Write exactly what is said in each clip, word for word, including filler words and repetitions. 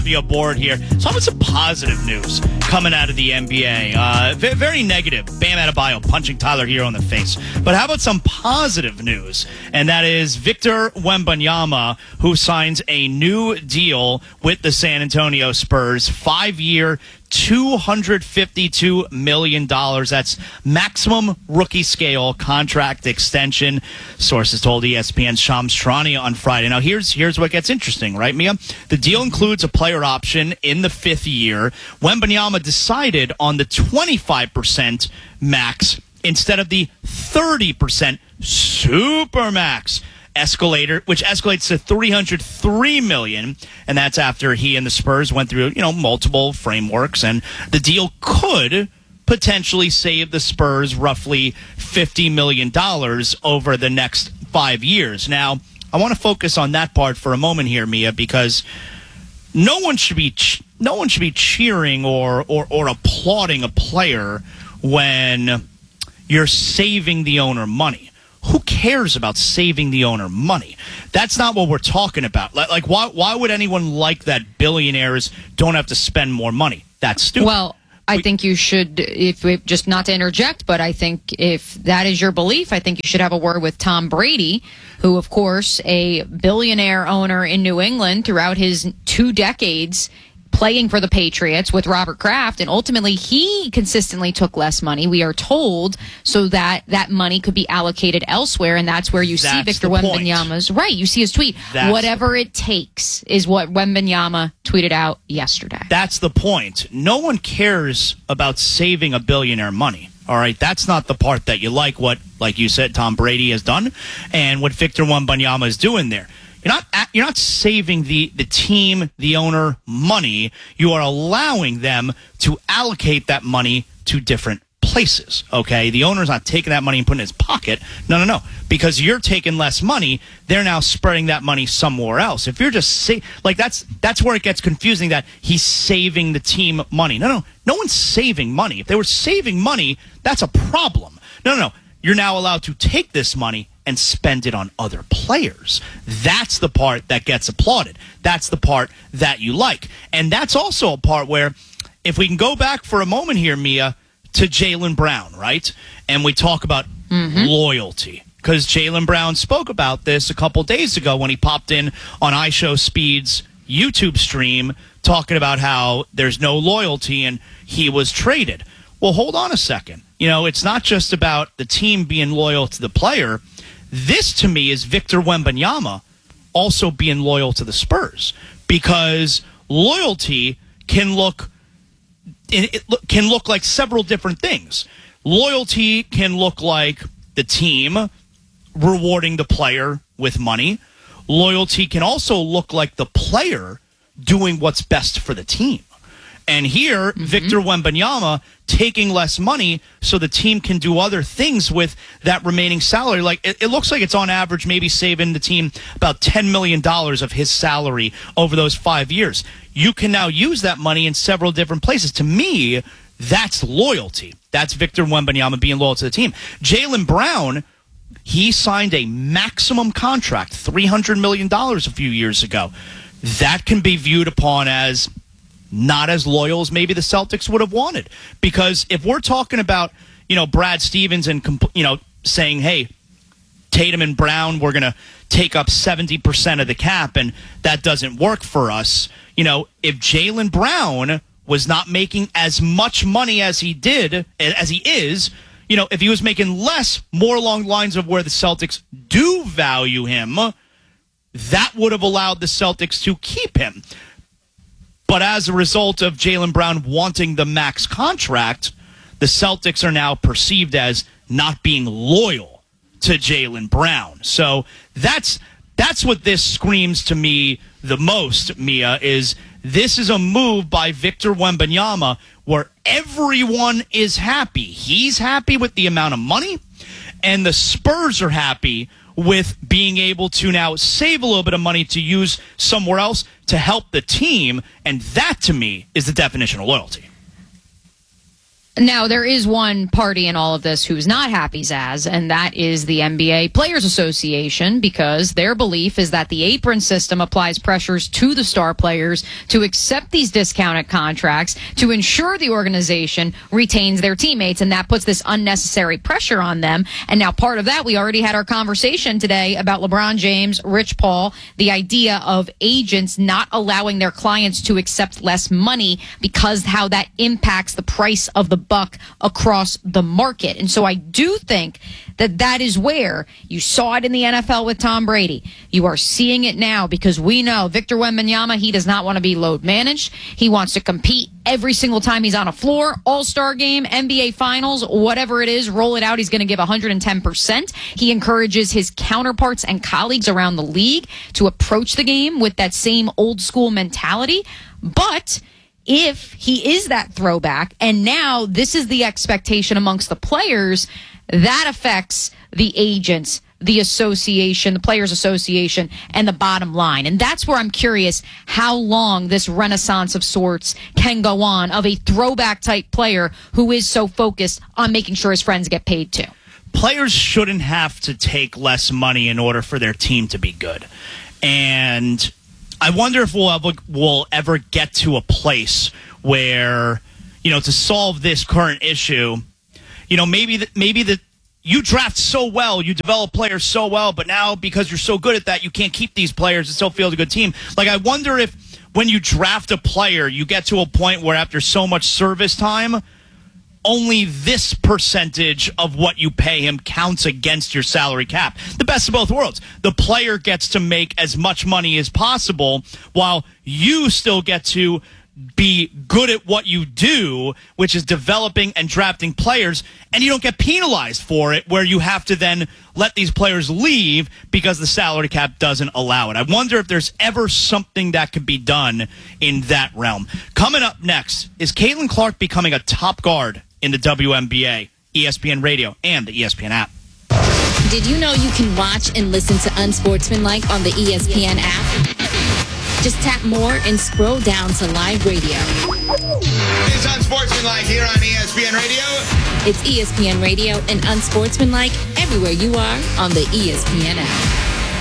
Via board here. So how about some positive news coming out of the N B A? Uh, v- very negative. Bam Adebayo punching Tyler Hero in the face. But how about some positive news? And that is Victor Wembanyama, who signs a new deal with the San Antonio Spurs. Five-year, two hundred fifty-two million dollars. That's maximum rookie scale contract extension. Sources told E S P N's Shams Charania on Friday. Now, here's here's what gets interesting, right, Mia? The deal includes a player option in the fifth year. Wembanyama decided on the twenty-five percent max instead of the thirty percent super max escalator, which escalates to three hundred three million dollars, and that's after he and the Spurs went through, you know, multiple frameworks, and the deal could potentially save the Spurs roughly fifty million dollars over the next five years. Now, I want to focus on that part for a moment here, Mia, because no one should be ch- no one should be cheering or, or or applauding a player when you're saving the owner money. Who cares about saving the owner money? That's not what we're talking about. Like, like why why would anyone like that billionaires don't have to spend more money? That's stupid. Well, I we, think you should, if, if just not to interject, but I think if that is your belief, I think you should have a word with Tom Brady, who, of course, a billionaire owner in New England throughout his two decades playing for the Patriots with Robert Kraft, and ultimately he consistently took less money, we are told, so that that money could be allocated elsewhere, and that's where you that's see Victor the point. Wembanyama's right. You see his tweet. That's Whatever it takes is what Wembanyama tweeted out yesterday. That's the point. No one cares about saving a billionaire money. All right, that's not the part that you like. What, like you said, Tom Brady has done, and what Victor Wembanyama is doing there. You're not you're not saving the, the team, the owner, money. You are allowing them to allocate that money to different places, okay? The owner's not taking that money and putting it in his pocket. No, no, no. Because you're taking less money, they're now spreading that money somewhere else. If you're just sa- like that's that's where it gets confusing that he's saving the team money. No, no. No one's saving money. If they were saving money, that's a problem. No, no, no. You're now allowed to take this money and spend it on other players. That's the part that gets applauded. That's the part that you like. And that's also a part where, if we can go back for a moment here, Mia, to Jaylen Brown, right? And we talk about mm-hmm. loyalty. Because Jaylen Brown spoke about this a couple days ago when he popped in on iShowSpeed's YouTube stream talking about how there's no loyalty and he was traded. Well, hold on a second. You know, it's not just about the team being loyal to the player. This, to me, is Victor Wembanyama also being loyal to the Spurs, because loyalty can look it can look like several different things. Loyalty can look like the team rewarding the player with money. Loyalty can also look like the player doing what's best for the team. And here, mm-hmm. Victor Wembanyama taking less money so the team can do other things with that remaining salary. Like it, it looks like it's on average maybe saving the team about ten million dollars of his salary over those five years. You can now use that money in several different places. To me, that's loyalty. That's Victor Wembanyama being loyal to the team. Jaylen Brown, he signed a maximum contract, three hundred million dollars a few years ago. That can be viewed upon as not as loyal as maybe the Celtics would have wanted. Because if we're talking about, you know, Brad Stevens and, you know, saying, hey, Tatum and Brown, we're going to take up seventy percent of the cap and that doesn't work for us. You know, if Jaylen Brown was not making as much money as he did, as he is, you know, if he was making less, more along the lines of where the Celtics do value him, that would have allowed the Celtics to keep him. But as a result of Jaylen Brown wanting the max contract, the Celtics are now perceived as not being loyal to Jaylen Brown. So that's that's what this screams to me the most, Mia, is this is a move by Victor Wembanyama where everyone is happy. He's happy with the amount of money, and the Spurs are happy with being able to now save a little bit of money to use somewhere else to help the team, and that, to me, is the definition of loyalty. Now, there is one party in all of this who's not happy, Zaz, and that is the N B A Players Association, because their belief is that the apron system applies pressures to the star players to accept these discounted contracts to ensure the organization retains their teammates, and that puts this unnecessary pressure on them. And now part of that, we already had our conversation today about LeBron James, Rich Paul, the idea of agents not allowing their clients to accept less money because how that impacts the price of the buck across the market. And so I do think that that is where you saw it in the N F L with Tom Brady. You are seeing it now because we know Victor Wembanyama, he does not want to be load managed. He wants to compete every single time he's on a floor, all-star game, N B A finals, whatever it is, roll it out. He's going to give one hundred ten percent. He encourages his counterparts and colleagues around the league to approach the game with that same old school mentality. But if he is that throwback, and now this is the expectation amongst the players, that affects the agents, the association, the Players Association, and the bottom line. And that's where I'm curious how long this renaissance of sorts can go on of a throwback type player who is so focused on making sure his friends get paid too. Players shouldn't have to take less money in order for their team to be good. And I wonder if we'll ever, we'll ever get to a place where, you know, to solve this current issue, you know, maybe that maybe that you draft so well, you develop players so well, but now because you're so good at that, you can't keep these players and still field a good team. Like, I wonder if when you draft a player, you get to a point where after so much service time, only this percentage of what you pay him counts against your salary cap. The best of both worlds. The player gets to make as much money as possible while you still get to be good at what you do, which is developing and drafting players, and you don't get penalized for it where you have to then let these players leave because the salary cap doesn't allow it. I wonder if there's ever something that could be done in that realm. Coming up next, is Caitlin Clark becoming a top guard in the W N B A, E S P N Radio, and the E S P N app? Did you know you can watch and listen to Unsportsmanlike on the E S P N app? Just tap more and scroll down to live radio. It's Unsportsmanlike here on E S P N Radio. It's E S P N Radio and Unsportsmanlike everywhere you are on the E S P N app.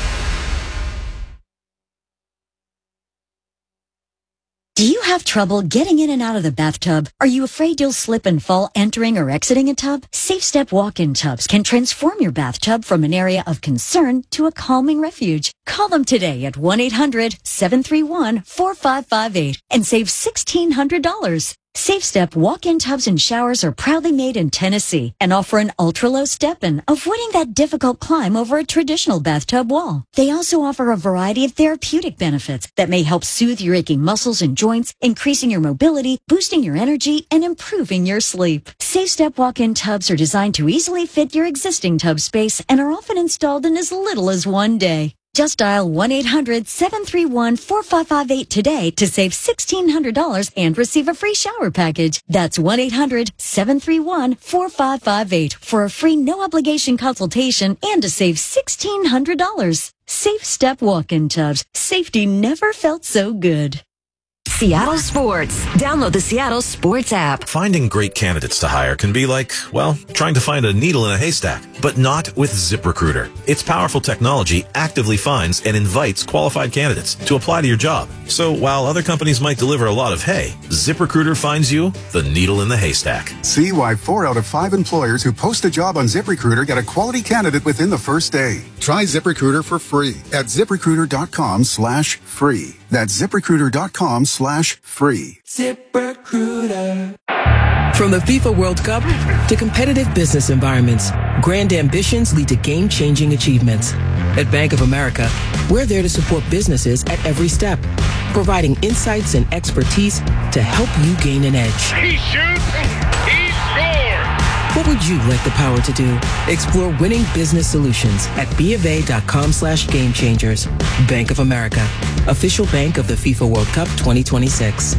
Do you have trouble getting in and out of the bathtub? Are you afraid you'll slip and fall entering or exiting a tub? Safe Step walk-in tubs can transform your bathtub from an area of concern to a calming refuge. Call them today at one eight hundred seven three one four five five eight and save sixteen hundred dollars. Safe Step walk-in tubs and showers are proudly made in Tennessee and offer an ultra-low step-in, avoiding that difficult climb over a traditional bathtub wall. They also offer a variety of therapeutic benefits that may help soothe your aching muscles and joints, increasing your mobility, boosting your energy, and improving your sleep. Safe Step walk-in tubs are designed to easily fit your existing tub space and are often installed in as little as one day. Just dial one eight hundred seven three one four five five eight today to save sixteen hundred dollars and receive a free shower package. That's one eight hundred seven three one four five five eight for a free no-obligation consultation and to save sixteen hundred dollars. Safe Step walk-in tubs. Safety never felt so good. Seattle Sports. Download the Seattle Sports app. Finding great candidates to hire can be like, well, trying to find a needle in a haystack, but not with ZipRecruiter. Its powerful technology actively finds and invites qualified candidates to apply to your job. So while other companies might deliver a lot of hay, ZipRecruiter finds you the needle in the haystack. See why four out of five employers who post a job on ZipRecruiter get a quality candidate within the first day. Try ZipRecruiter for free at ZipRecruiter.com slash free. That's ZipRecruiter.com slash free. ZipRecruiter. From the FIFA World Cup to competitive business environments, grand ambitions lead to game-changing achievements. At Bank of America, we're there to support businesses at every step, providing insights and expertise to help you gain an edge. He shoots, he scores! What would you like the power to do? Explore winning business solutions at BofA.com slash game changers. Bank of America, official bank of the FIFA World Cup twenty twenty-six.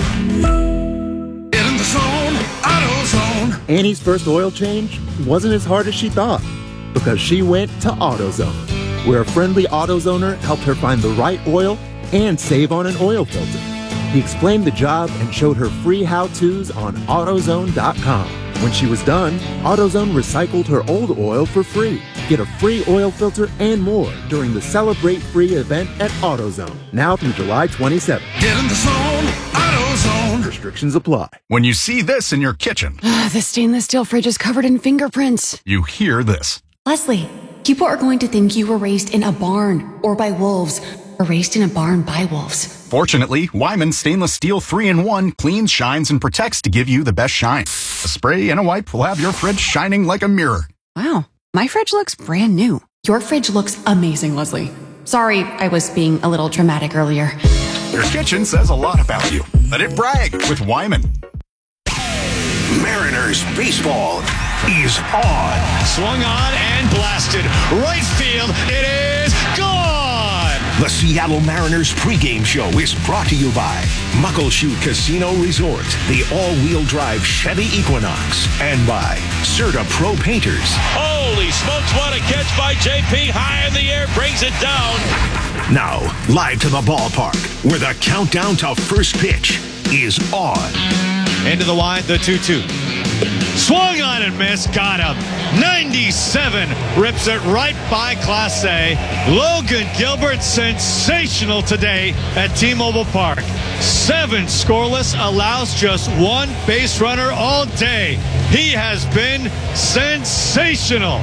In the zone, AutoZone. Annie's first oil change wasn't as hard as she thought because she went to AutoZone, where a friendly AutoZoner helped her find the right oil and save on an oil filter. He explained the job and showed her free how-tos on AutoZone dot com. When she was done, AutoZone recycled her old oil for free. Get a free oil filter and more during the Celebrate Free event at AutoZone, now through July twenty-seventh. Get in the zone, AutoZone. Restrictions apply. When you see this in your kitchen, the stainless steel fridge is covered in fingerprints. You hear this. Leslie, people are going to think you were raised in a barn or by wolves, or raised in a barn by wolves. Fortunately, Wyman Stainless Steel three in one cleans, shines, and protects to give you the best shine. A spray and a wipe will have your fridge shining like a mirror. Wow, my fridge looks brand new. Your fridge looks amazing, Leslie. Sorry, I was being a little dramatic earlier. Your kitchen says a lot about you. Let it brag with Wyman. Mariners baseball is on. Swung on and blasted. Right field. It is gone. The Seattle Mariners pregame show is brought to you by Muckleshoot Casino Resort, the all-wheel drive Chevy Equinox, and by Serta Pro Painters. Holy smokes, what a catch by J P. High in the air, brings it down. Now, live to the ballpark, where the countdown to first pitch is on. Into the wide, the two two. Swung on and missed, got him. ninety-seven, rips it right by Class A. Logan Gilbert, sensational today at T-Mobile Park. Seven scoreless, allows just one base runner all day. He has been sensational.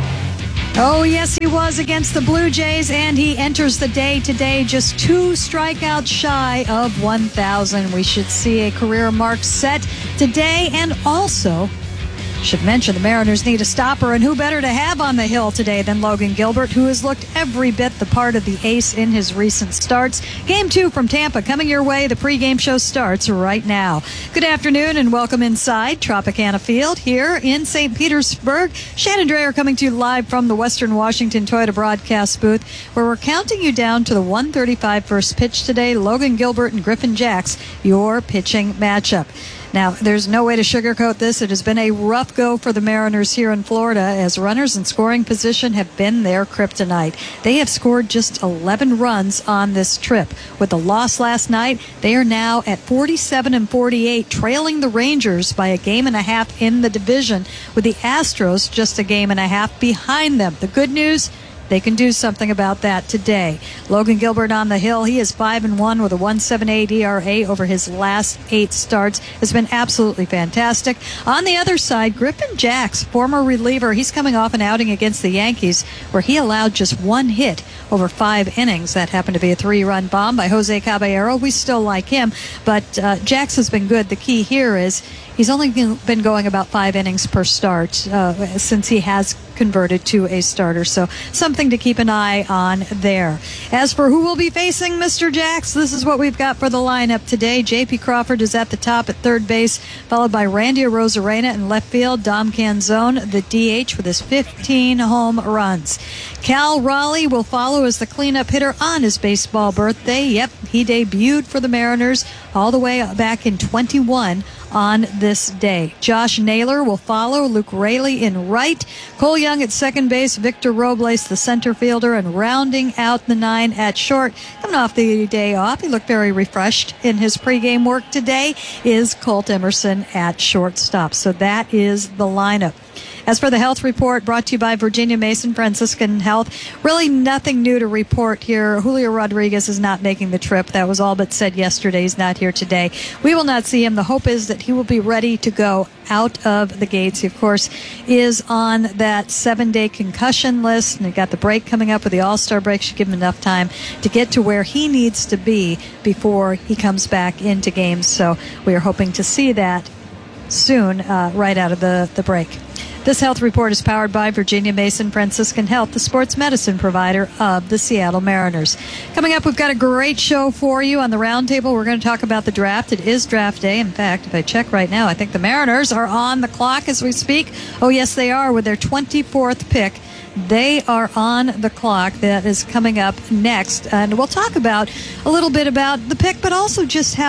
Oh, yes, he was against the Blue Jays, and he enters the day today just two strikeouts shy of one thousand. We should see a career mark set today, and also should mention the Mariners need a stopper, and who better to have on the hill today than Logan Gilbert, who has looked every bit the part of the ace in his recent starts. Game two from Tampa coming your way. The pregame show starts right now. Good afternoon and welcome inside Tropicana Field here in Saint Petersburg. Shannon Drayer coming to you live from the Western Washington Toyota broadcast booth, where we're counting you down to the one thirty-five first pitch today. Logan Gilbert and Griffin Jacks, your pitching matchup. Now, there's no way to sugarcoat this. It has been a rough go for the Mariners here in Florida, as runners in scoring position have been their kryptonite. They have scored just eleven runs on this trip. With the loss last night, they are now at forty-seven and forty-eight, trailing the Rangers by a game and a half in the division, with the Astros just a game and a half behind them. The good news, they can do something about that today. Logan Gilbert on the hill. He is five and one with a one point seven eight E R A over his last eight starts. Has been absolutely fantastic. On the other side, Griffin Jacks, former reliever, he's coming off an outing against the Yankees where he allowed just one hit over five innings. That happened to be a three-run bomb by Jose Caballero. We still like him, but uh, Jacks has been good. The key here is he's only been going about five innings per start uh, since he has converted to a starter. So something to keep an eye on there. As for who will be facing Mister Jacks, this is what we've got for the lineup today. J P. Crawford is at the top at third base, followed by Randy Arozarena in left field. Dom Canzone, the D H, with his fifteen home runs. Cal Raleigh will follow as the cleanup hitter on his baseball birthday. Yep, he debuted for the Mariners all the way back in twenty-one on this day. Josh Naylor will follow, Luke Raley in right, Cole Young at second base, Victor Robles the center fielder, and rounding out the nine at short, coming off the day off, he looked very refreshed in his pregame work today, is Colt Emerson at shortstop. So that is the lineup. As for the health report brought to you by Virginia Mason Franciscan Health, really nothing new to report here. Julio Rodriguez is not making the trip. That was all but said yesterday. He's not here today. We will not see him. The hope is that he will be ready to go out of the gates. He, of course, is on that seven-day concussion list, and he got the break coming up with the All-Star break. Should give him enough time to get to where he needs to be before he comes back into games. So we are hoping to see that soon, uh, right out of the, the break. This health report is powered by Virginia Mason Franciscan Health, the sports medicine provider of the Seattle Mariners. Coming up, we've got a great show for you on the roundtable. We're going to talk about the draft. It is draft day. In fact, if I check right now, I think the Mariners are on the clock as we speak. Oh, yes, they are, with their twenty-fourth pick. They are on the clock. That is coming up next. And we'll talk about a little bit about the pick, but also just how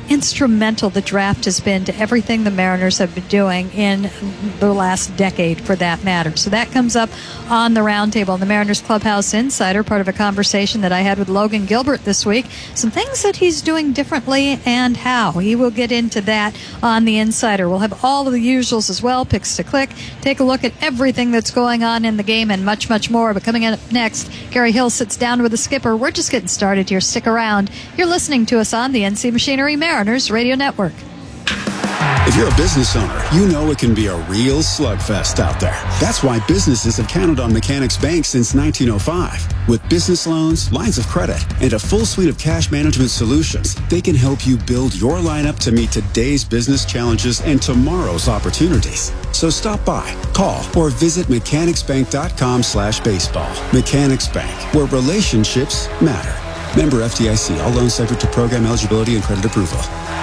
instrumental the draft has been to everything the Mariners have been doing in the last decade, for that matter. So that comes up on the roundtable. The Mariners Clubhouse Insider, part of a conversation that I had with Logan Gilbert this week. Some things that he's doing differently and how. He will get into that on the Insider. We'll have all of the usuals as well, picks to click, take a look at everything that's going on in the game and much, much more. But coming up next, Gary Hill sits down with the skipper. We're just getting started here. Stick around. You're listening to us on the N C Machinery Mariners Radio Network. If you're a business owner, you know it can be a real slugfest out there. That's why businesses have counted on Mechanics Bank since nineteen oh five. With business loans, lines of credit, and a full suite of cash management solutions, they can help you build your lineup to meet today's business challenges and tomorrow's opportunities. So stop by, call, or visit mechanicsbank.com slash baseball. Mechanics Bank, where relationships matter. Member F D I C. All loans subject to program eligibility and credit approval.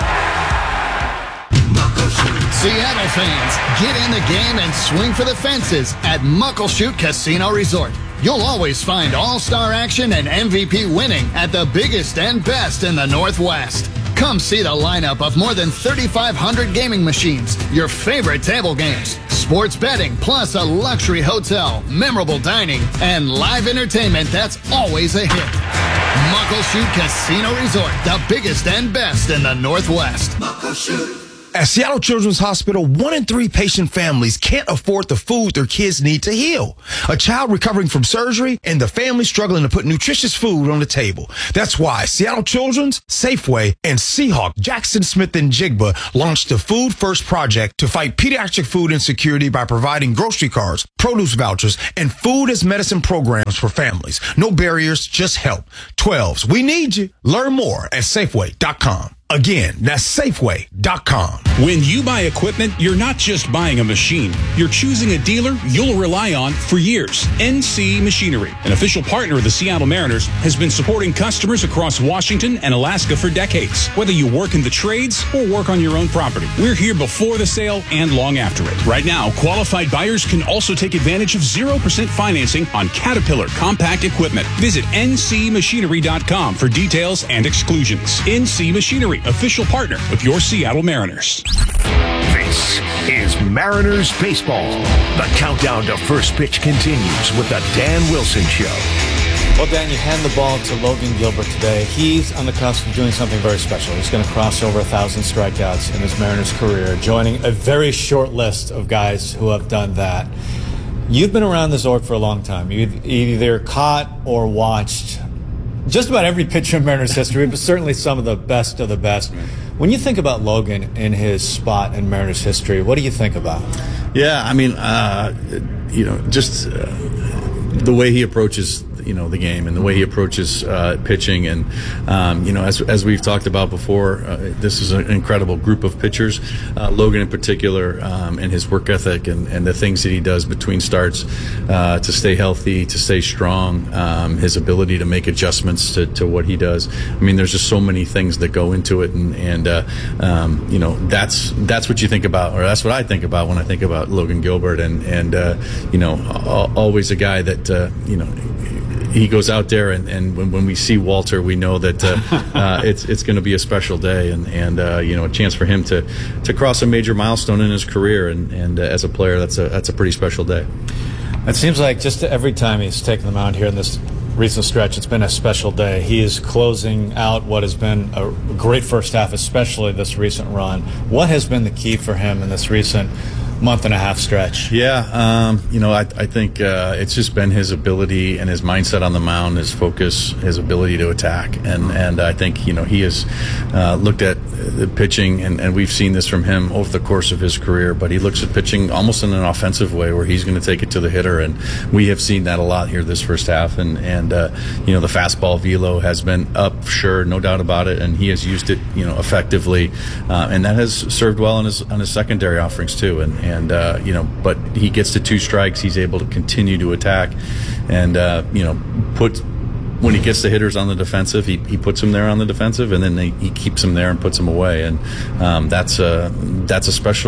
Seattle fans, get in the game and swing for the fences at Muckleshoot Casino Resort. You'll always find all-star action and M V P winning at the biggest and best in the Northwest. Come see the lineup of more than thirty-five hundred gaming machines, your favorite table games, sports betting, plus a luxury hotel, memorable dining, and live entertainment that's always a hit. Muckleshoot Casino Resort, the biggest and best in the Northwest. Muckleshoot. At Seattle Children's Hospital, one in three patient families can't afford the food their kids need to heal. A child recovering from surgery and the family struggling to put nutritious food on the table. That's why Seattle Children's, Safeway, and Seahawk Jackson Smith and Jigba launched the Food First Project to fight pediatric food insecurity by providing grocery cards, produce vouchers, and food as medicine programs for families. No barriers, just help. twelves, we need you. Learn more at Safeway dot com. Again, that's Safeway dot com. When you buy equipment, you're not just buying a machine. You're choosing a dealer you'll rely on for years. N C Machinery, an official partner of the Seattle Mariners, has been supporting customers across Washington and Alaska for decades. Whether you work in the trades or work on your own property, we're here before the sale and long after it. Right now, qualified buyers can also take advantage of zero percent financing on Caterpillar compact equipment. Visit N C machinery dot com for details and exclusions. N C Machinery, official partner of your Seattle Mariners. This is Mariners Baseball. The countdown to first pitch continues with the Dan Wilson Show. Well, Dan, you hand the ball to Logan Gilbert today. He's on the cusp of doing something very special. He's going to cross over a thousand strikeouts in his Mariners career, joining a very short list of guys who have done that. You've been around this org for a long time. You've either caught or watched just about every pitcher in Mariners history, but certainly some of the best of the best. When you think about Logan in his spot in Mariners history, what do you think about? Yeah, I mean, uh, you know, just uh, the way he approaches, you know, the game and the way he approaches uh, pitching. And, um, you know, as, as we've talked about before, uh, this is an incredible group of pitchers. Uh, Logan in particular, um, and his work ethic and, and the things that he does between starts uh, to stay healthy, to stay strong, um, his ability to make adjustments to, to what he does. I mean, there's just so many things that go into it. And, and uh, um, you know, that's that's what you think about, or that's what I think about when I think about Logan Gilbert. And, and uh, you know, always a guy that, uh, you know, he goes out there, and, and when, when we see Walter, we know that uh, uh, it's it's going to be a special day, and and uh, you know, a chance for him to, to cross a major milestone in his career, and and uh, as a player, that's a that's a pretty special day. It seems like just every time he's taken the mound here in this recent stretch, it's been a special day. He is closing out what has been a great first half, especially this recent run. What has been the key for him in this recent month and a half stretch? Yeah, um, you know, I, I think uh, it's just been his ability and his mindset on the mound, his focus, his ability to attack, and and I think, you know, he has uh, looked at the pitching, and, and we've seen this from him over the course of his career, but he looks at pitching almost in an offensive way where he's going to take it to the hitter, and we have seen that a lot here this first half, and and uh, you know, the fastball velo has been up, sure, no doubt about it, and he has used it, you know, effectively, uh, and that has served well on his on his secondary offerings too, and. and And, uh, you know, but he gets to two strikes. He's able to continue to attack and, uh, you know, put when he gets the hitters on the defensive, he, he puts them there on the defensive, and then they, he keeps them there and puts them away. And um, that's, a, that's a special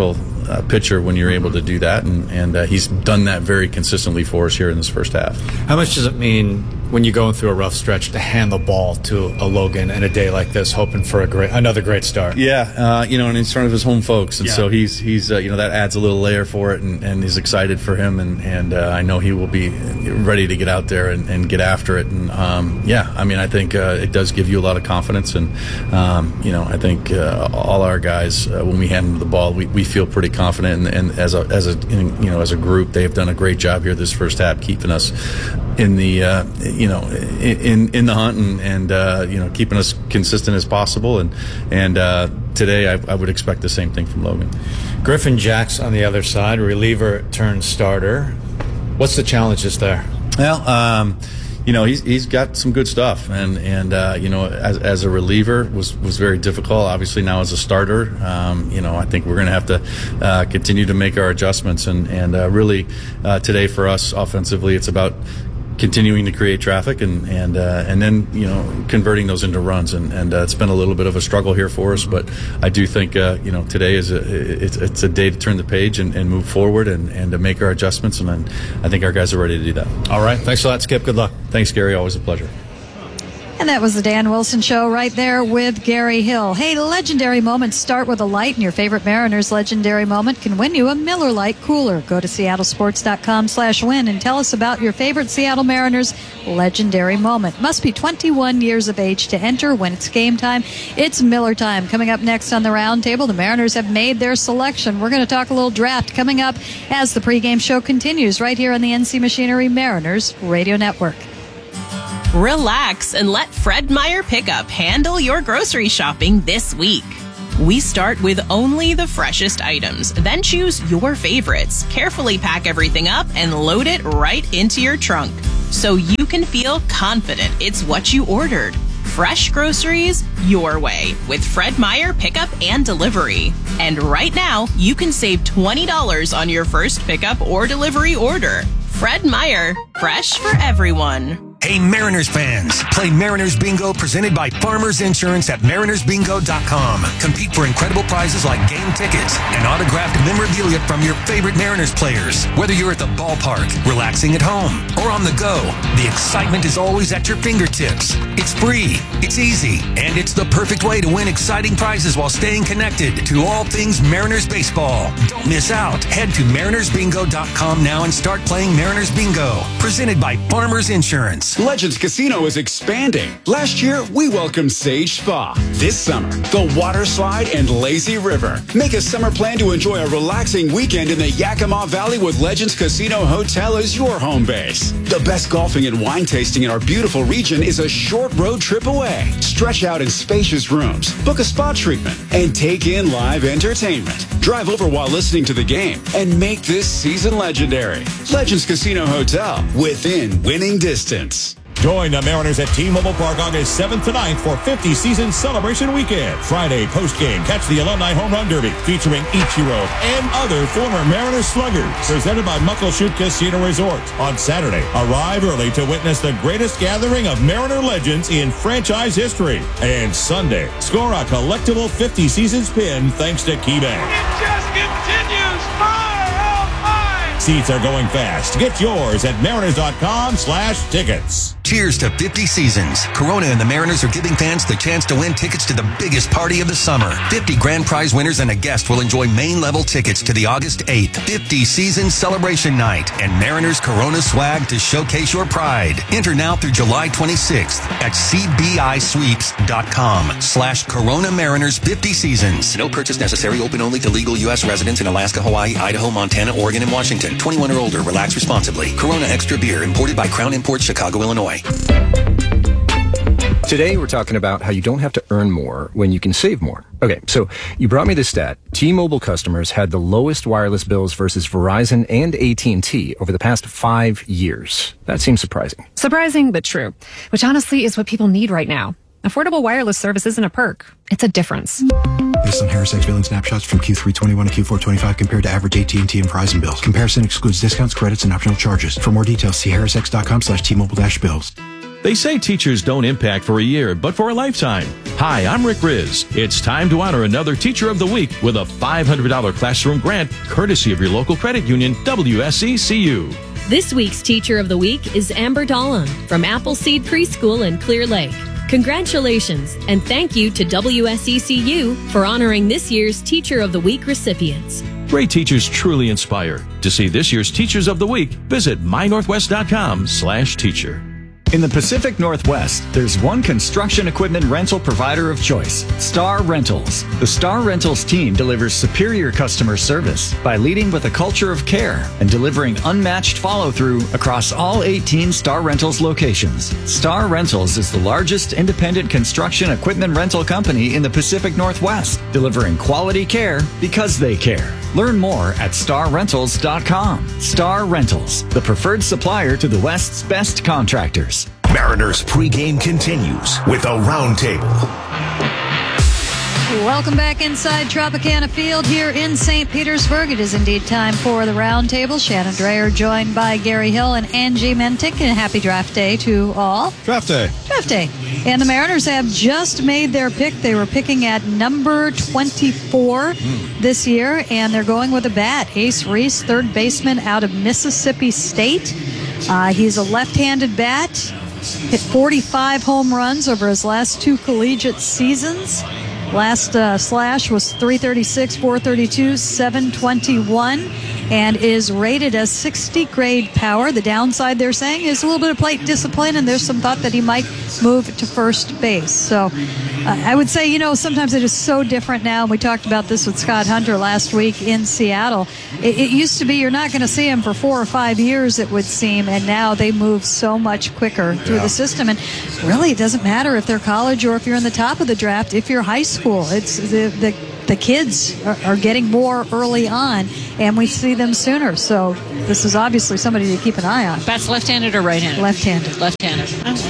uh, pitcher when you're able to do that, and, and uh, he's done that very consistently for us here in this first half. How much does it mean when you're going through a rough stretch to hand the ball to a Logan in a day like this, hoping for a great another great start? Yeah, uh, you know, and in front of his home folks, and Yeah. so he's he's uh, you know, that adds a little layer for it, and, and he's excited for him, and and uh, I know he will be ready to get out there and, and get after it, and um, yeah, I mean, I think uh, it does give you a lot of confidence, and um, you know, I think uh, all our guys uh, when we hand them the ball, we, we feel pretty confident, and, and as a as a you know as a group, they've done a great job here this first half, keeping us in the uh, you know in in the hunt, and, and uh, you know, keeping us consistent as possible, and and uh, today I, I would expect the same thing from Logan. Griffin Jax on the other side, reliever turned starter. What's the challenges there? Well, um, you know, he's he's got some good stuff, and and uh, you know, as as a reliever was was very difficult. Obviously, now as a starter, um, you know, I think we're going to have to uh, continue to make our adjustments, and and uh, really uh, today for us offensively, it's about continuing to create traffic, and and uh, and then, you know, converting those into runs, and and uh, it's been a little bit of a struggle here for us, but I do think uh, you know, today is a it's, it's a day to turn the page and, and move forward, and, and to make our adjustments, and then I think our guys are ready to do that. All right, thanks a lot, Skip. Good luck. Thanks, Gary. Always a pleasure. And that was the Dan Wilson Show right there with Gary Hill. Hey, legendary moments start with a light, and your favorite Mariners legendary moment can win you a Miller Lite cooler. Go to seattle sports dot com slash win and tell us about your favorite Seattle Mariners legendary moment. Must be twenty-one years of age to enter. When it's game time, it's Miller time. Coming up next on the Roundtable, the Mariners have made their selection. We're going to talk a little draft coming up as the pregame show continues right here on the N C Machinery Mariners Radio Network. Relax and let Fred Meyer Pickup handle your grocery shopping this week. We start with only the freshest items, then choose your favorites, carefully pack everything up, and load it right into your trunk so you can feel confident it's what you ordered. Fresh groceries your way with Fred Meyer Pickup and Delivery. And right now, you can save twenty dollars on your first pickup or delivery order. Fred Meyer, fresh for everyone. Hey, Mariners fans, play Mariners Bingo presented by Farmers Insurance at mariners bingo dot com. Compete for incredible prizes like game tickets and autographed memorabilia from your favorite Mariners players. Whether you're at the ballpark, relaxing at home, or on the go, the excitement is always at your fingertips. It's free, it's easy, and it's the perfect way to win exciting prizes while staying connected to all things Mariners baseball. Don't miss out. Head to mariners bingo dot com now and start playing Mariners Bingo, presented by Farmers Insurance. Legends Casino is expanding. Last year, we welcomed Sage Spa. This summer, the Water Slide and Lazy River. Make a summer plan to enjoy a relaxing weekend in the Yakima Valley with Legends Casino Hotel as your home base. The best golfing and wine tasting in our beautiful region is a short road trip away. Stretch out in spacious rooms, book a spa treatment, and take in live entertainment. Drive over while listening to the game and make this season legendary. Legends Casino Hotel, within winning distance. Join the Mariners at T-Mobile Park August seventh to ninth for fifty Season Celebration Weekend. Friday, post-game, catch the Alumni Home Run Derby featuring Ichiro and other former Mariners sluggers. Presented by Muckleshoot Casino Resort. On Saturday, arrive early to witness the greatest gathering of Mariner legends in franchise history. And Sunday, score a collectible fifty Seasons pin thanks to KeyBank. It just continues. Fire out high. Seats are going fast. Get yours at mariners dot com slash tickets. Cheers to fifty Seasons. Corona and the Mariners are giving fans the chance to win tickets to the biggest party of the summer. fifty grand prize winners and a guest will enjoy main-level tickets to the August eighth fifty Seasons Celebration Night and Mariners Corona swag to showcase your pride. Enter now through July twenty-sixth at cbisweeps.com slash Corona Mariners fifty Seasons. No purchase necessary. Open only to legal U S residents in Alaska, Hawaii, Idaho, Montana, Oregon, and Washington. twenty-one or older. Relax responsibly. Corona Extra Beer imported by Crown Imports, Chicago, Illinois. Today, we're talking about how you don't have to earn more when you can save more. Okay, so you brought me this stat. T-Mobile customers had the lowest wireless bills versus Verizon and A T and T over the past five years. That seems surprising. Surprising, but true. Which honestly is what people need right now. Affordable wireless service isn't a perk. It's a difference. Based on HarrisX billing snapshots from Q three twenty-one to Q four twenty-five compared to average A T and T and Verizon bills. Comparison excludes discounts, credits, and optional charges. For more details, see harrisx dot com slash T Mobile dash bills. They say teachers don't impact for a year, but for a lifetime. Hi, I'm Rick Riz. It's time to honor another Teacher of the Week with a five hundred dollars classroom grant, courtesy of your local credit union, W S E C U. This week's Teacher of the Week is Amber Dahlem from Appleseed Preschool in Clear Lake. Congratulations, and thank you to W S E C U for honoring this year's Teacher of the Week recipients. Great teachers truly inspire. To see this year's Teachers of the Week, visit my northwest dot com slash teacher. In the Pacific Northwest, there's one construction equipment rental provider of choice, Star Rentals. The Star Rentals team delivers superior customer service by leading with a culture of care and delivering unmatched follow-through across all eighteen Star Rentals locations. Star Rentals is the largest independent construction equipment rental company in the Pacific Northwest, delivering quality care because they care. Learn more at star rentals dot com. Star Rentals, the preferred supplier to the West's best contractors. Mariners pregame continues with a roundtable. Welcome back inside Tropicana Field here in Saint Petersburg. It is indeed time for the roundtable. Shannon Dreyer joined by Gary Hill and Angie Mentick. And happy draft day to all. Draft day. Draft day. And the Mariners have just made their pick. They were picking at number twenty-four mm. this year, and they're going with a bat. Ace Reese, third baseman out of Mississippi State. Uh, he's a left-handed bat. Hit forty-five home runs over his last two collegiate seasons. Last uh, slash was three thirty-six, four thirty-two, seven twenty-one, and is rated as sixty grade power. The downside, they're saying, is a little bit of plate discipline, and there's some thought that he might move to first base. So uh, I would say, you know, sometimes it is so different now. We talked about this with Scott Hunter last week in Seattle. It, it used to be you're not going to see him for four or five years, it would seem, and now they move so much quicker through yeah. the system. And really, it doesn't matter if they're college or if you're in the top of the draft. If you're high school, it's the the, the kids are, are getting more early on, and we see them sooner. So this is obviously somebody to keep an eye on. Bats left-handed or right-handed? Left-handed. Left-handed.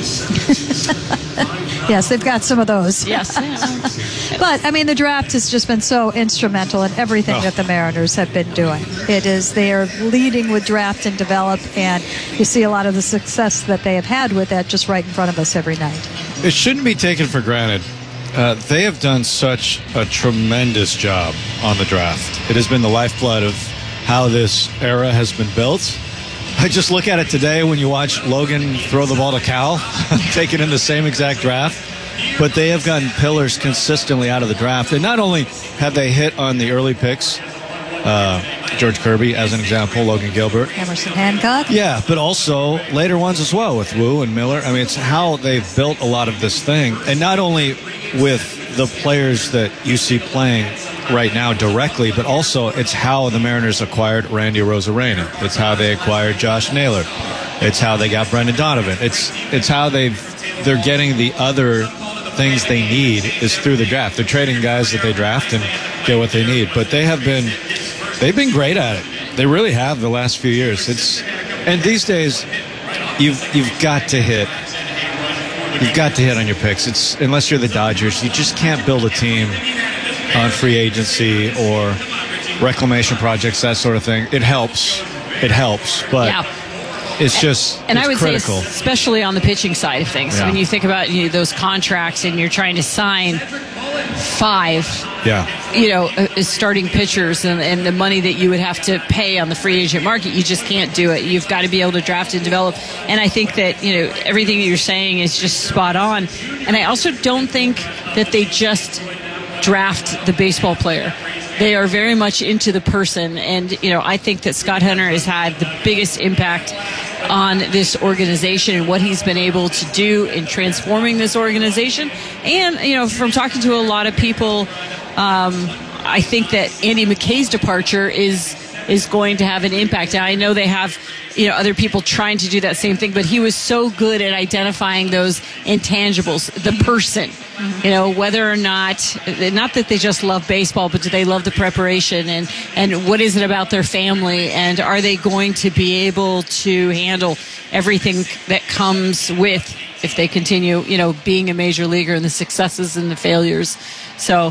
Yes, they've got some of those. Yes. But, I mean, the draft has just been so instrumental in everything oh. that the Mariners have been doing. It is, they are leading with draft and develop, and you see a lot of the success that they have had with that just right in front of us every night. It shouldn't be taken for granted. Uh, they have done such a tremendous job on the draft. It has been the lifeblood of how this era has been built. I just look at it today when you watch Logan throw the ball to Cal, taken in the same exact draft. But they have gotten pillars consistently out of the draft. And not only have they hit on the early picks, uh, George Kirby as an example, Logan Gilbert. Emerson Hancock. Yeah, but also later ones as well with Wu and Miller. I mean, it's how they've built a lot of this thing. And not only with the players that you see playing right now directly, but also it's how the Mariners acquired Randy Arozarena. It's how they acquired Josh Naylor. It's how they got Brendan Donovan. It's it's how they've they're getting the other things they need is through the draft. They're trading guys that they draft and get what they need. But they have been they've been great at it. They really have the last few years. It's and these days you've you've got to hit. You've got to hit on your picks. It's unless you're the Dodgers, you just can't build a team on free agency or reclamation projects, that sort of thing. It helps. It helps, but yeah. it's just and it's I would critical. say, especially on the pitching side of things, Yeah. when you think about you know, those contracts and you're trying to sign five, yeah, you know, uh, starting pitchers and, and the money that you would have to pay on the free agent market, you just can't do it. You've got to be able to draft and develop. And I think that, you know, everything that you're saying is just spot on. And I also don't think that they just draft the baseball player. They are very much into the person. And, you know, I think that Scott Hunter has had the biggest impact on this organization and what he's been able to do in transforming this organization. And, you know, from talking to a lot of people, um, I think that Andy McKay's departure is is going to have an impact. And I know they have, you know, other people trying to do that same thing, but he was so good at identifying those intangibles, the person, mm-hmm. you know, whether or not, not that they just love baseball, but do they love the preparation and, and what is it about their family? And are they going to be able to handle everything that comes with if they continue, you know, being a major leaguer and the successes and the failures? So,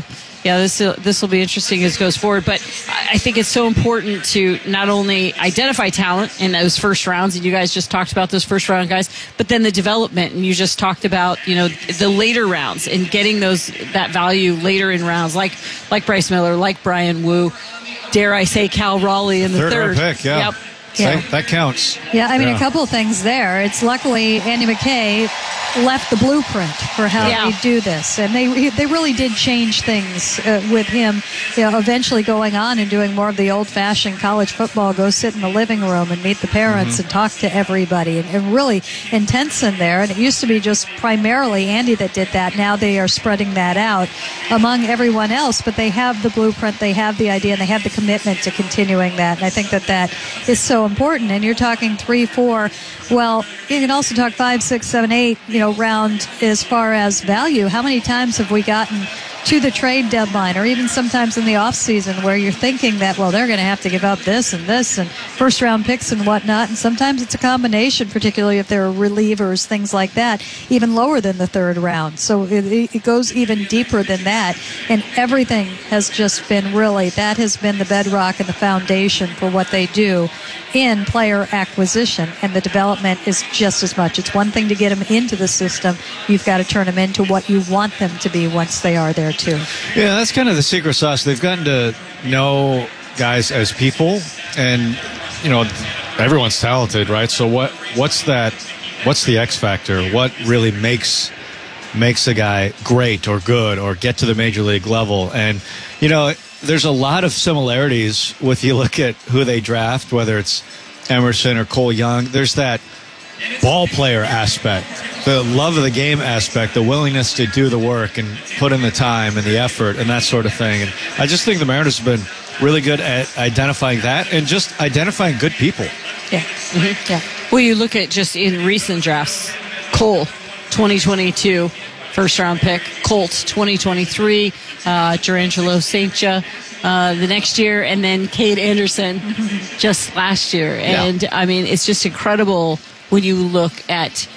Yeah, this this will be interesting as it goes forward. But I think it's so important to not only identify talent in those first rounds, and you guys just talked about those first round guys, but then the development, and you just talked about, you know, the later rounds and getting those that value later in rounds, like like Bryce Miller, like Brian Wu, dare I say Cal Raleigh in the third. third. Third pick, yeah. Yep. Yeah. That, that counts. Yeah, I mean, Yeah. a couple of things there. It's luckily Andy McKay left the blueprint for how Yeah. they do this, and they they really did change things uh, with him. You know, eventually going on and doing more of the old-fashioned college football, go sit in the living room and meet the parents Mhm. and talk to everybody, and, and really intense in there. And it used to be just primarily Andy that did that. Now they are spreading that out among everyone else, but they have the blueprint, they have the idea, and they have the commitment to continuing that. And I think that that is so important. And you're talking three, four. Well, you can also talk five, six, seven, eight, you know, round as far as value. How many times have we gotten to the trade deadline, or even sometimes in the off season, where you're thinking that, well, they're going to have to give up this and this and first round picks and whatnot. And sometimes it's a combination, particularly if there are relievers, things like that, even lower than the third round. So it, it goes even deeper than that. And everything has just been really, that has been the bedrock and the foundation for what they do in player acquisition. And the development is just as much. It's one thing to get them into the system. You've got to turn them into what you want them to be once they are there too. Yeah, that's kind of the secret sauce. They've gotten to know guys as people, and you know, everyone's talented, right? So what what's that what's the X factor? What really makes makes a guy great or good or get to the major league level? And you know, there's a lot of similarities with, you look at who they draft, whether it's Emerson or Cole Young. There's that ball player aspect, the love of the game aspect, the willingness to do the work and put in the time and the effort and that sort of thing. And I just think the Mariners have been really good at identifying that and just identifying good people. Yeah. Mm-hmm. Yeah. Well, you look at just in recent drafts, Cole, twenty twenty-two, first round pick, Colts, twenty twenty-three, uh, Durangelo Saint-Just, uh, the next year, and then Cade Anderson just last year. And yeah. I mean, it's just incredible when you look at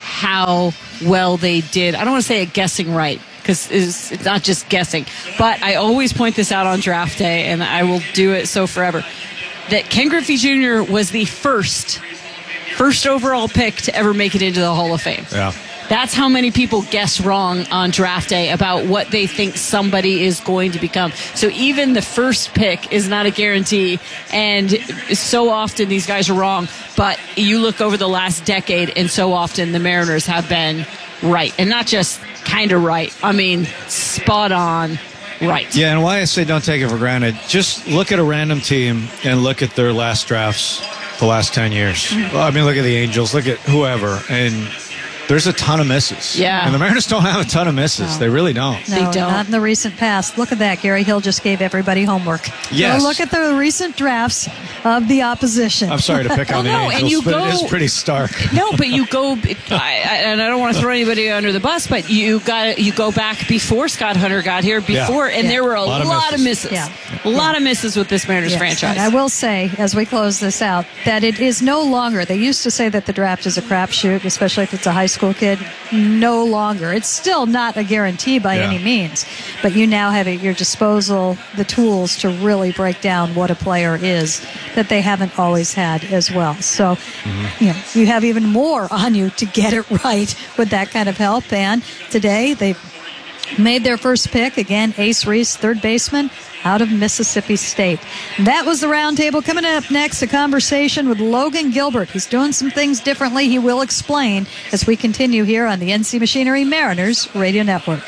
how well they did. I don't want to say a guessing right, because it's, it's not just guessing, but I always point this out on draft day, and I will do it so forever, that Ken Griffey Junior was the first, first overall pick to ever make it into the Hall of Fame. Yeah. That's how many people guess wrong on draft day about what they think somebody is going to become. So even the first pick is not a guarantee, and so often these guys are wrong. But you look over the last decade, and so often the Mariners have been right. And not just kind of right. I mean, spot on right. Yeah, and why I say don't take it for granted, just look at a random team and look at their last drafts the last ten years. Well, I mean, look at the Angels, look at whoever, and there's a ton of misses. Yeah. And the Mariners don't have a ton of misses. No. They really don't. No, They don't. not in the recent past. Look at that. Gary Hill just gave everybody homework. Yes. So look at the recent drafts of the opposition. I'm sorry to pick on the Well, no, Angels, and you but go- it is pretty stark. No, but you go, I, I, and I don't want to throw anybody under the bus, but you got you go back before Scott Hunter got here, before, Yeah. and Yeah. there were a, A lot, lot of of misses. misses. Yeah. A lot of misses with this Mariners Yes, franchise. And I will say, as we close this out, that it is no longer, they used to say that the draft is a crapshoot, especially if it's a high school kid. No longer. It's still not a guarantee by Yeah. any means, but you now have at your disposal the tools to really break down what a player is that they haven't always had as well. So, Mm-hmm. you know, you have even more on you to get it right with that kind of help. And today they made their first pick. Again, Ace Reese, third baseman out of Mississippi State. That was the roundtable. Coming up next, a conversation with Logan Gilbert. He's doing some things differently. He will explain as we continue here on the N C Machinery Mariners Radio Network.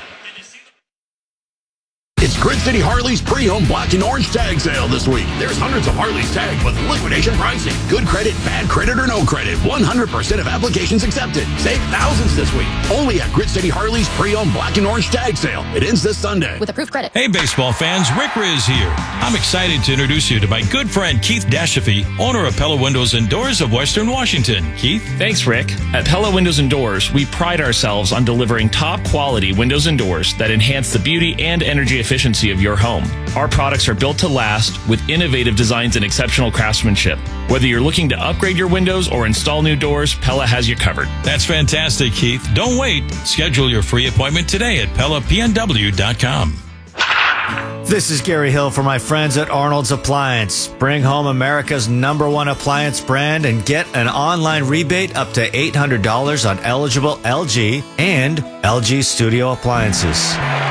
It's Grid City Harley's pre-owned black and orange tag sale this week. There's hundreds of Harleys tagged with liquidation pricing. Good credit, bad credit, or no credit. one hundred percent of applications accepted. Save thousands this week. Only at Grid City Harley's pre-owned black and orange tag sale. It ends this Sunday. With approved credit. Hey, baseball fans, Rick Riz here. I'm excited to introduce you to my good friend Keith Dashafy, owner of Pella Windows and Doors of Western Washington. Keith? Thanks, Rick. At Pella Windows and Doors, we pride ourselves on delivering top quality windows and doors that enhance the beauty and energy efficiency of your home. Our products are built to last with innovative designs and exceptional craftsmanship. Whether you're looking to upgrade your windows or install new doors, Pella has you covered. That's fantastic, Keith. Don't wait. Schedule your free appointment today at Pella P N W dot com. This is Gary Hill for my friends at Arnold's Appliance. Bring home America's number one appliance brand and get an online rebate up to eight hundred dollars on eligible L G and L G Studio appliances.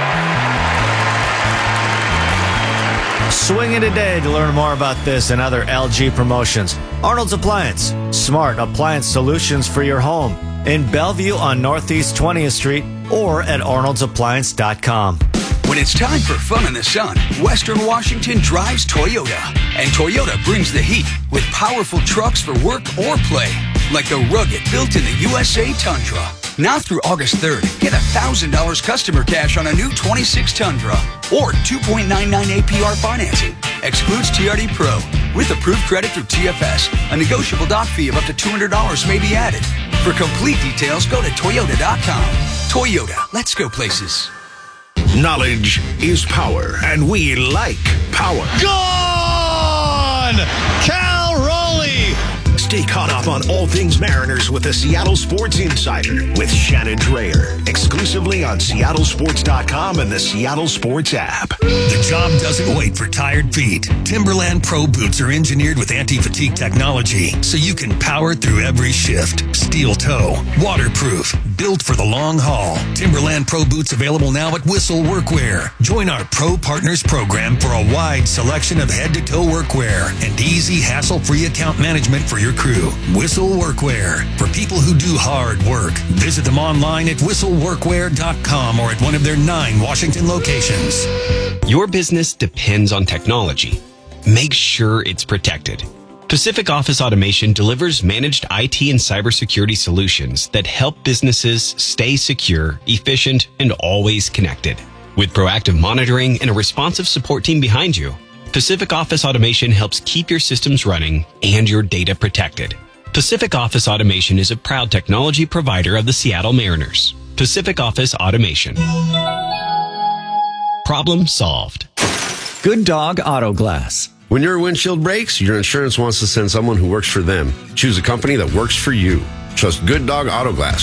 Swing in today to learn more about this and other L G promotions. Arnold's Appliance, smart appliance solutions for your home. In Bellevue on Northeast twentieth Street or at arnolds appliance dot com. When it's time for fun in the sun, Western Washington drives Toyota. And Toyota brings the heat with powerful trucks for work or play, like the rugged built-in the U S A Tundra. Now through August third, get one thousand dollars customer cash on a new twenty-six Tundra or two point nine nine A P R financing. Excludes T R D Pro. With approved credit through T F S, a negotiable doc fee of up to two hundred dollars may be added. For complete details, go to toyota dot com. Toyota, let's go places. Knowledge is power, and we like power. Gone! Cal Raleigh! Stay caught up on all things Mariners with the Seattle Sports Insider with Shannon Drayer. Exclusively on seattle sports dot com and the Seattle Sports app. The job doesn't wait for tired feet. Timberland Pro Boots are engineered with anti-fatigue technology, so you can power through every shift. Steel toe, waterproof, built for the long haul. Timberland Pro Boots available now at Whistle Workwear. Join our Pro Partners program for a wide selection of head-to-toe workwear and easy, hassle-free account management for your crew. Whistle Workwear, for people who do hard work. Visit them online at whistle workwear dot com or at one of their nine Washington locations. Your business depends on technology. Make sure it's protected. Pacific Office Automation delivers managed I T and cybersecurity solutions that help businesses stay secure, efficient, and always connected. With proactive monitoring and a responsive support team behind you, Pacific Office Automation helps keep your systems running and your data protected. Pacific Office Automation is a proud technology provider of the Seattle Mariners. Pacific Office Automation. Problem solved. Good Dog Auto Glass. When your windshield breaks, your insurance wants to send someone who works for them. Choose a company that works for you. Trust Good Dog Auto Glass.